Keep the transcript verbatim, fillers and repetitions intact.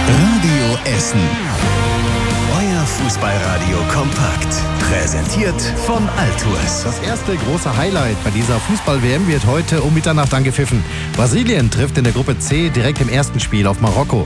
Radio Essen. Euer Fußballradio kompakt. Präsentiert von Altours. Das erste große Highlight bei dieser Fußball-W M wird heute um Mitternacht angepfiffen. Brasilien trifft in der Gruppe C direkt im ersten Spiel auf Marokko.